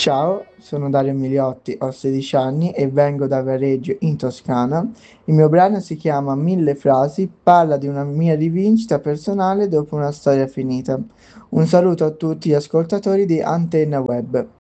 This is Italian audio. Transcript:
Ciao, sono Dario Emiliotti, ho 16 anni e vengo da Viareggio in Toscana. Il mio brano si chiama Mille frasi, parla di una mia rivincita personale dopo una storia finita. Un saluto a tutti gli ascoltatori di Antenna Web.